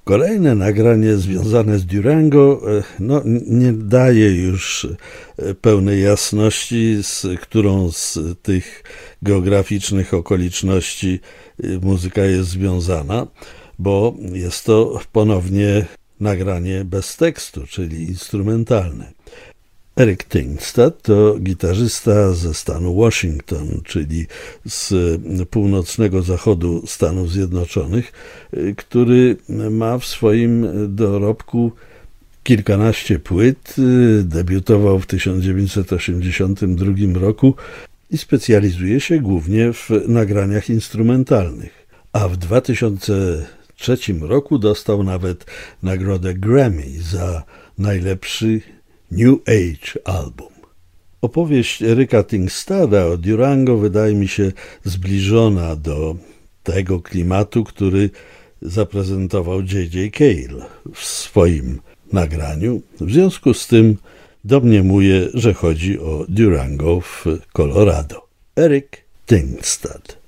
Kolejne nagranie związane z Durango nie daje już pełnej jasności, z którą z tych geograficznych okoliczności muzyka jest związana, bo jest to ponownie nagranie bez tekstu, czyli instrumentalne. Eric Tingstad to gitarzysta ze stanu Washington, czyli z północnego zachodu Stanów Zjednoczonych, który ma w swoim dorobku kilkanaście płyt, debiutował w 1982 roku i specjalizuje się głównie w nagraniach instrumentalnych, a w 2003 roku dostał nawet nagrodę Grammy za najlepszy New Age album. Opowieść Erika Tingstada o Durango wydaje mi się zbliżona do tego klimatu, który zaprezentował J.J. Cale w swoim nagraniu. W związku z tym domniemuję, że chodzi o Durango w Colorado. Eric Tingstad.